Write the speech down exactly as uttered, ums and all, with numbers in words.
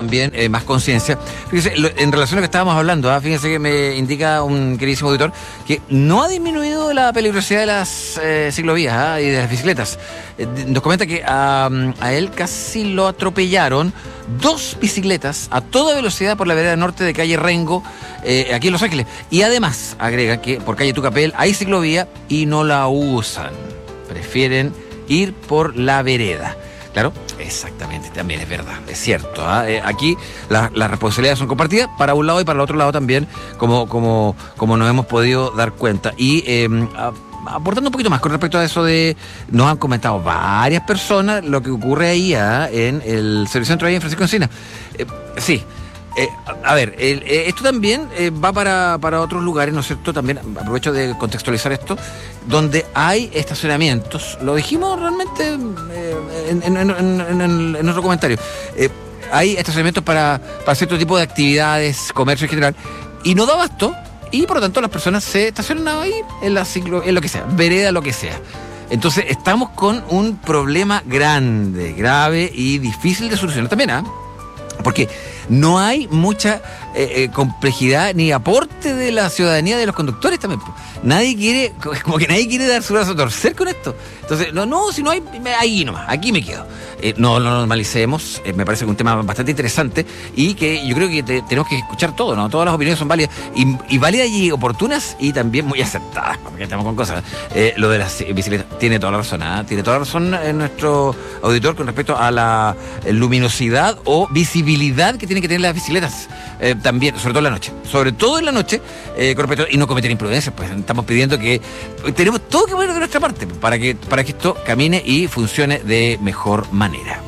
también eh, más conciencia. Fíjese, lo, en relación a lo que estábamos hablando, ¿eh? Fíjense que me indica un queridísimo auditor que no ha disminuido la peligrosidad de las eh, ciclovías ¿eh? y de las bicicletas. Eh, nos comenta que a, a él casi lo atropellaron dos bicicletas a toda velocidad por la vereda norte de calle Rengo, eh, aquí en Los Ángeles. Y además agrega que por calle Tucapel hay ciclovía y no la usan. Prefieren ir por la vereda. Claro, exactamente, también es verdad, es cierto. ¿eh? Aquí la, las responsabilidades son compartidas para un lado y para el otro lado también, como, como, como nos hemos podido dar cuenta. Y eh, a, aportando un poquito más con respecto a eso de, nos han comentado varias personas lo que ocurre ahí ¿eh? en el Servicentro ahí en Francisco Encina. Eh, sí. Eh, a ver, el, eh, esto también eh, va para, para otros lugares, ¿no es cierto? También aprovecho de contextualizar esto, donde hay estacionamientos. Lo dijimos realmente eh, en, en, en, en, en, en nuestro comentario. Eh, hay estacionamientos para, para cierto tipo de actividades, comercio en general, y no da abasto, y por lo tanto las personas se estacionan ahí en, la ciclo, en lo que sea, vereda, lo que sea. Entonces estamos con un problema grande, grave y difícil de solucionar también, ¿ah? ¿eh? Porque no hay mucha eh, eh, complejidad ni aporte de la ciudadanía de los conductores también. Nadie quiere, como que nadie quiere dar su brazo a torcer con esto. Entonces, no, no, si no hay, ahí nomás, aquí me quedo. Eh, no lo normalicemos, eh, me parece que es un tema bastante interesante y que yo creo que te, tenemos que escuchar todo, ¿no? Todas las opiniones son válidas y, y válidas y oportunas y también muy aceptadas, porque estamos con cosas. Eh, lo de las bicicletas, tiene toda la razón, ¿eh? Tiene toda la razón eh, nuestro auditor con respecto a la luminosidad o visibilidad que tienen que tener las bicicletas. Eh, también, sobre todo en la noche. Sobre todo en la noche, eh, con respecto, y no cometer imprudencias, pues estamos pidiendo que tenemos todo que poner de nuestra parte para que, para que esto camine y funcione de mejor manera.